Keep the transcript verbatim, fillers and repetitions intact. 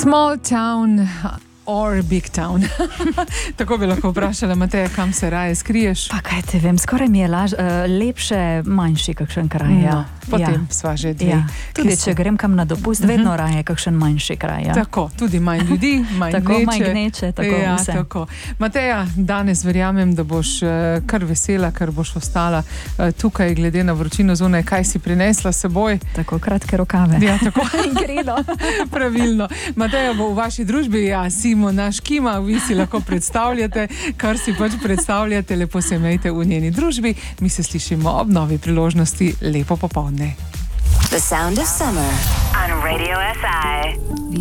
Small town or big town. Tako bi lahko vprašala, Mateja, kam se raje skriješ? Pa kaj te vem, skoraj mi je laž, uh, lepše manjši kakšen kraj. Ja. No, potem ja. sva že dve. Ja. Tudi če grem kam na dopust, uh-huh. vedno raje kakšen manjši kraj. Ja. Tako, tudi manj ljudi, manj tako, gneče. Manj gneče, tako ja, vse. Tako. Mateja, danes verjamem, da boš uh, kar vesela, ker boš ostala uh, tukaj glede na vročino zunaj. Kaj si prinesla s seboj? Tako, kratke rokave. Ja, tako. In krilo. Pravilno. Mateja bo v vaši družbi, ja, Simo, naš Kima, vi si lahko predstavljate, kar si pač predstavljate, lepo se imejte v njeni družbi. Mi se slišimo ob novi priložnosti. Lepo popoldne. The sound of summer on Radio S I.